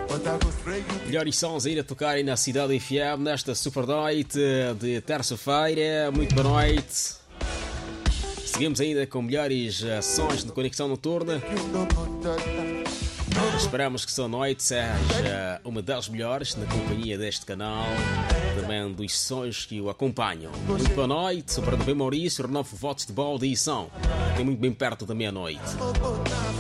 Melhores sons ainda a tocarem na Cidade FM nesta super noite de terça-feira. Muito boa noite. Seguimos ainda com melhores sons de conexão noturna. Esperamos que essa noite seja uma das melhores na companhia deste canal, também dos sons que o acompanham. Muito boa noite, sou para Maurício, renovo votos de boa audição. É muito bem perto da meia-noite.